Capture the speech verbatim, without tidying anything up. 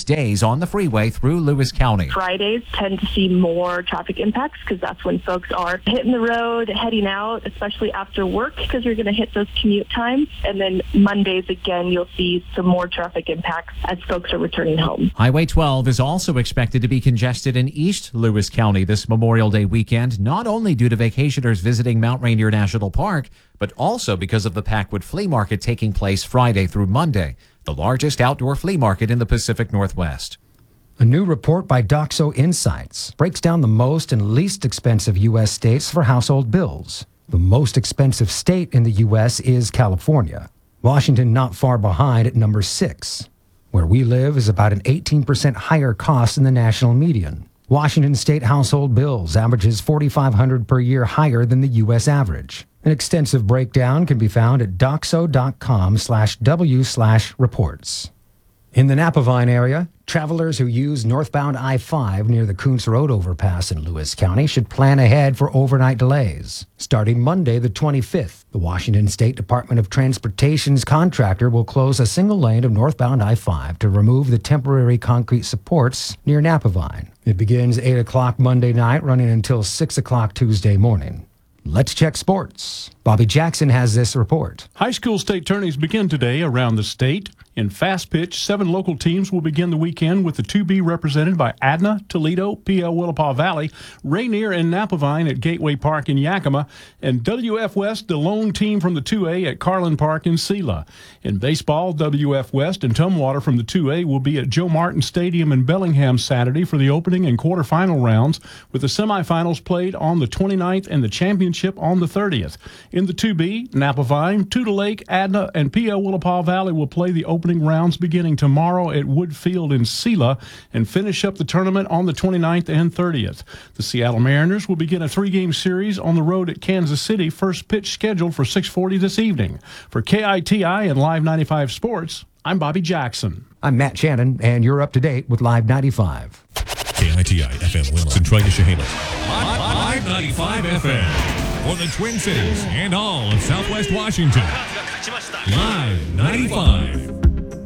busiest days on the freeway through Lewis County. Fridays tend to see more traffic impacts because that's when folks are hitting the road, heading out, especially after work, because you're going to hit those commute times. And then Mondays, again, you'll see some more traffic impacts as folks are returning home. Highway twelve is also expected to be congested in East Lewis County this Memorial Day weekend, not only due to vacationers visiting Mount Rainier National Park, but also because of the Packwood Flea Market taking place Friday through Monday, the largest outdoor flea market in the Pacific Northwest. A new report by Doxo Insights breaks down the most and least expensive U S states for household bills. The most expensive state in the U S is California. Washington not far behind at number six. Where we live is about an eighteen percent higher cost than the national median. Washington state household bills averages four thousand five hundred dollars per year higher than the U S average. An extensive breakdown can be found at doxo.com slash W slash reports. In the Napavine area, travelers who use northbound I five near the Kuntz Road overpass in Lewis County should plan ahead for overnight delays. Starting Monday the twenty-fifth, the Washington State Department of Transportation's contractor will close a single lane of northbound I five to remove the temporary concrete supports near Napavine. It begins eight o'clock Monday night, running until six o'clock Tuesday morning. Let's check sports. Bobby Jackson has this report. High school state tourneys begin today around the state. In fast pitch, seven local teams will begin the weekend with the two B represented by Adna, Toledo, P L Willapa Valley, Rainier, and Napavine at Gateway Park in Yakima, and W F West, the lone team from the two A at Carlin Park in Sela. In baseball, W F West and Tumwater from the two A will be at Joe Martin Stadium in Bellingham Saturday for the opening and quarterfinal rounds, with the semifinals played on the twenty-ninth and the championship on the thirtieth. In the two B, Napavine, Tudor Lake, Adna, and P L Willapa Valley will play the opening rounds beginning tomorrow at Wood Field in Sela and finish up the tournament on the twenty-ninth and thirtieth. The Seattle Mariners will begin a three-game series on the road at Kansas City, first pitch scheduled for six forty this evening. For K I T I and Live ninety-five Sports, I'm Bobby Jackson. I'm Matt Shannon, and you're up to date with Live ninety-five. K I T I F M Willis and Troy Chehalis. Live ninety-five F M. For the Twin Cities and all of Southwest Washington. Live ninety-five.